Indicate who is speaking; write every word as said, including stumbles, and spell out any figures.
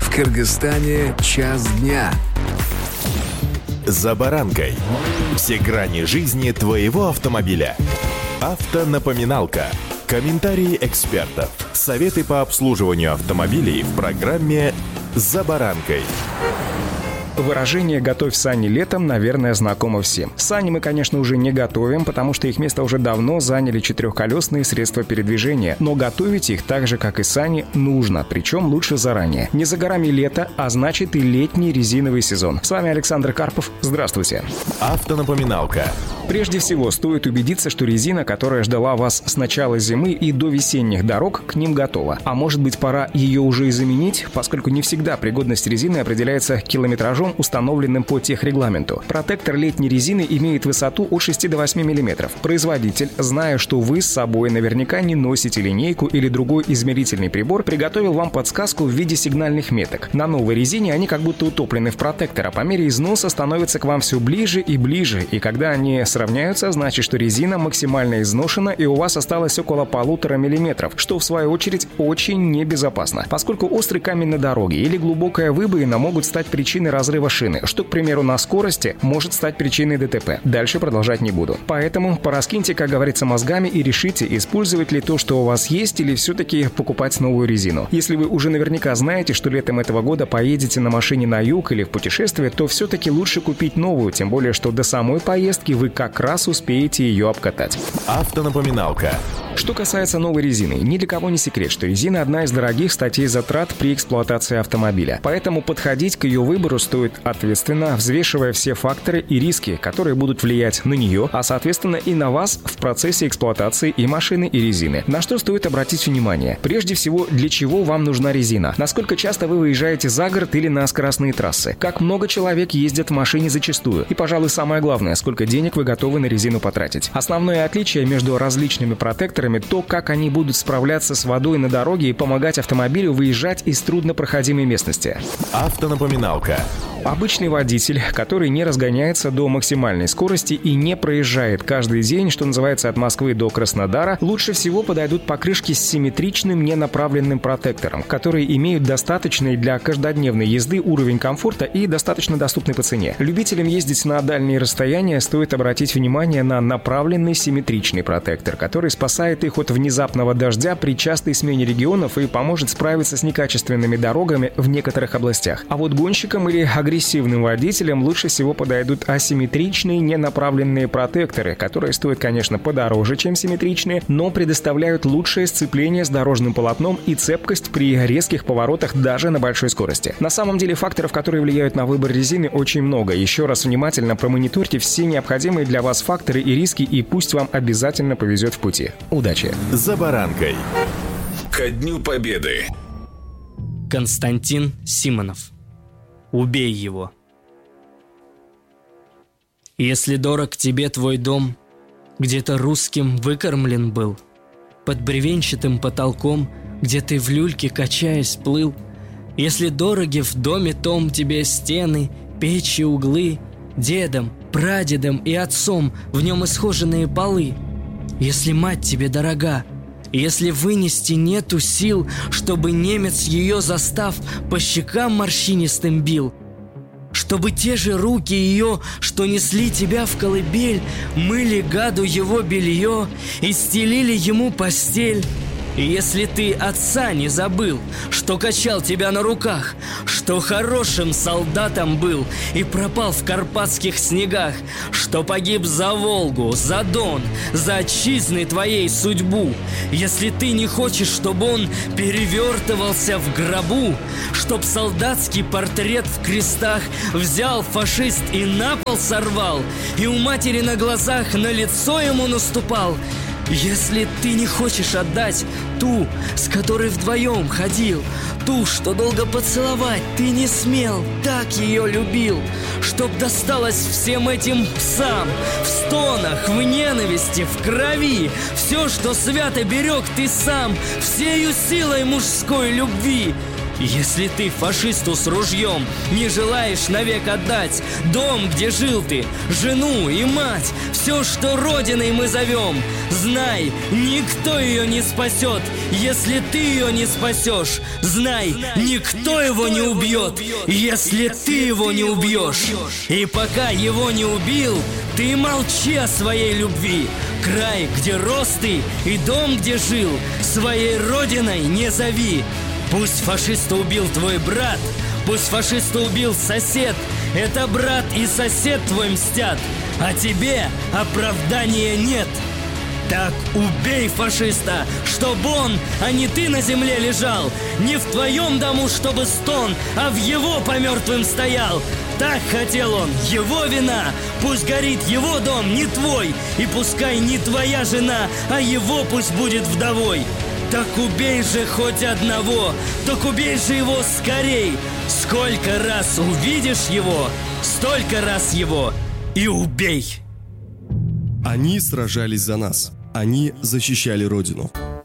Speaker 1: В Кыргызстане час дня.
Speaker 2: «За баранкой». Все грани жизни твоего автомобиля. Автонапоминалка. Комментарии экспертов. Советы по обслуживанию автомобилей в программе «За баранкой».
Speaker 3: Выражение «готовь сани летом», наверное, знакомо всем. Сани мы, конечно, уже не готовим, потому что их место уже давно заняли четырехколесные средства передвижения. Но готовить их так же, как и сани, нужно, причем лучше заранее. Не за горами лето, а значит и летний резиновый сезон. С вами Александр Карпов. Здравствуйте.
Speaker 2: Автонапоминалка.
Speaker 3: Прежде всего, стоит убедиться, что резина, которая ждала вас с начала зимы и до весенних дорог, к ним готова. А может быть, пора ее уже и заменить, поскольку не всегда пригодность резины определяется километражом, установленным по техрегламенту. Протектор летней резины имеет высоту от шести до восьми миллиметров. Производитель, зная, что вы с собой наверняка не носите линейку или другой измерительный прибор, приготовил вам подсказку в виде сигнальных меток. На новой резине они как будто утоплены в протектор, а по мере износа становятся к вам все ближе и ближе. И когда они сравняются, значит, что резина максимально изношена и у вас осталось около полутора миллиметров, что в свою очередь очень небезопасно, поскольку острый камень на дороге или глубокая выбоина могут стать причиной разрыва шины, что, к примеру, на скорости может стать причиной ДТП. Дальше продолжать не буду. Поэтому пораскиньте, как говорится, мозгами и решите, использовать ли то, что у вас есть, или все-таки покупать новую резину. Если вы уже наверняка знаете, что летом этого года поедете на машине на юг или в путешествие, то все-таки лучше купить новую, тем более, что до самой поездки вы как раз успеете ее обкатать.
Speaker 2: Автонапоминалка.
Speaker 3: Что касается новой резины, ни для кого не секрет, что резина одна из дорогих статей затрат при эксплуатации автомобиля. Поэтому подходить к ее выбору стоит ответственно, взвешивая все факторы и риски, которые будут влиять на нее, а соответственно и на вас в процессе эксплуатации и машины, и резины. На что стоит обратить внимание? Прежде всего, для чего вам нужна резина? Насколько часто вы выезжаете за город или на скоростные трассы? Как много человек ездят в машине зачастую? И, пожалуй, самое главное, сколько денег вы готовы на резину потратить? Основное отличие между различными протекторами — то, как они будут справляться с водой на дороге и помогать автомобилю выезжать из труднопроходимой местности.
Speaker 2: Автонапоминалка.
Speaker 3: Обычный водитель, который не разгоняется до максимальной скорости и не проезжает каждый день, что называется, от Москвы до Краснодара, лучше всего подойдут покрышки с симметричным ненаправленным протектором, которые имеют достаточный для каждодневной езды уровень комфорта и достаточно доступный по цене. Любителям ездить на дальние расстояния стоит обратить внимание на направленный симметричный протектор, который спасает их от внезапного дождя при частой смене регионов и поможет справиться с некачественными дорогами в некоторых областях. А вот гонщикам или агрессивным водителям лучше всего подойдут асимметричные ненаправленные протекторы, которые стоят, конечно, подороже, чем симметричные, но предоставляют лучшее сцепление с дорожным полотном и цепкость при резких поворотах даже на большой скорости. На самом деле факторов, которые влияют на выбор резины, очень много. Еще раз внимательно промониторьте все необходимые для вас факторы и риски, и пусть вам обязательно повезет в пути. Удачи!
Speaker 2: За баранкой.
Speaker 1: Ко Дню Победы.
Speaker 4: Константин Симонов. Убей его. Если дорог тебе твой дом, где-то русским выкормлен был, под бревенчатым потолком, где ты в люльке качаясь плыл, если дороги в доме том тебе стены, печи, углы, дедом, прадедом и отцом в нем исхоженные полы, если мать тебе дорога, если вынести нету сил, чтобы немец ее застав по щекам морщинистым бил, чтобы те же руки ее, что несли тебя в колыбель, мыли гаду его белье и стелили ему постель. И если ты отца не забыл, что качал тебя на руках, что хорошим солдатом был и пропал в карпатских снегах, что погиб за Волгу, за Дон, за отчизны твоей судьбу, если ты не хочешь, чтобы он перевертывался в гробу, чтоб солдатский портрет в крестах взял фашист и на пол сорвал, и у матери на глазах на лицо ему наступал, если ты не хочешь отдать ту, с которой вдвоем ходил, ту, что долго поцеловать ты не смел, так ее любил, чтоб досталось всем этим псам, в стонах, в ненависти, в крови, все, что свято берег ты сам, всею силой мужской любви, Если ты фашисту с ружьем не желаешь навек отдать дом, где жил ты, жену и мать, все, что родиной мы зовем, знай, никто ее не спасет. Если ты ее не спасешь, знай, никто его не убьет, если ты его не убьешь. И пока его не убил, ты молчи о своей любви. Край, где рос ты, и дом, где жил, своей родиной не зови. Пусть фашиста убил твой брат, пусть фашиста убил сосед, это брат и сосед твой мстят, а тебе оправдания нет. Так убей фашиста, чтоб он, а не ты на земле лежал, не в твоем дому, чтобы стон, а в его по мертвым стоял. Так хотел он, его вина, пусть горит его дом, не твой, и пускай не твоя жена, а его пусть будет вдовой. Так убей же хоть одного, так убей же его скорей. Сколько раз увидишь его, столько раз его и убей.
Speaker 5: Они сражались за нас. Они защищали Родину.